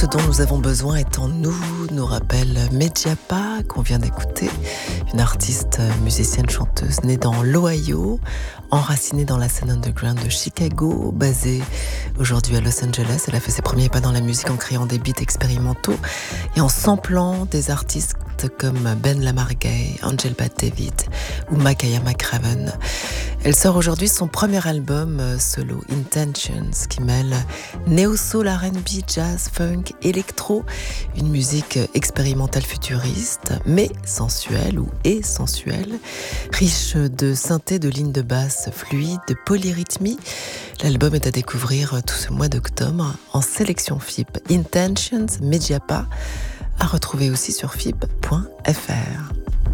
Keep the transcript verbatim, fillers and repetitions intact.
dont nous avons besoin est en nous, nous rappelle Mediapa qu'on vient d'écouter, une artiste musicienne chanteuse née dans l'Ohio, enracinée dans la scène underground de Chicago, basée aujourd'hui à Los Angeles. Elle a fait ses premiers pas dans la musique en créant des beats expérimentaux et en samplant des artistes comme Ben Lamar-Gay, Angel Bat David ou Makaya McCraven. Elle sort aujourd'hui son premier album solo, Intentions, qui mêle néo-soul, R and B, jazz, funk, électro, une musique expérimentale futuriste, mais sensuelle ou et sensuelle, riche de synthés, de lignes de basse fluides, de polyrythmie. L'album est à découvrir tout ce mois d'octobre en sélection F I B. Intentions, Mediapa, à retrouver aussi sur F I B point F R.